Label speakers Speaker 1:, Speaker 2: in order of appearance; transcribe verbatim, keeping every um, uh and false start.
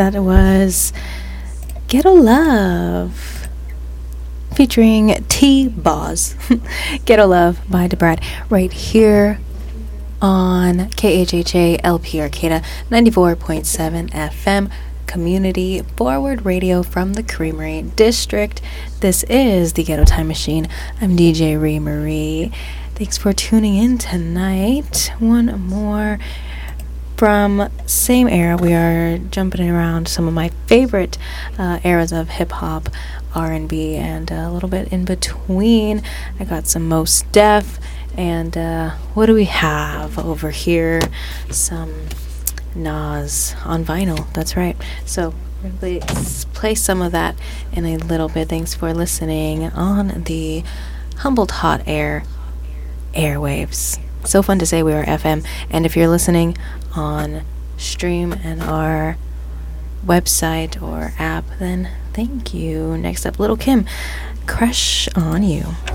Speaker 1: That was Ghetto Love featuring T-Boz. Ghetto Love by DeBrad right here on K H H A L P Arcata ninety-four point seven F M, community forward radio from the Creamery District. This is the Ghetto Time Machine. I'm D J Ree Marie. Thanks for tuning in tonight. One more from same era. We are jumping around some of my favorite uh, eras of hip-hop, R and B, and a little bit in between. I got some Mos Def, and uh, what do we have over here? Some Nas on vinyl. That's right. So we're going to play some of that in a little bit. Thanks for listening on the Humboldt Hot Air airwaves. So fun to say we are F M. And if you're listening on stream and our website or app, then thank you. Next up, Little Kim, Crush on You.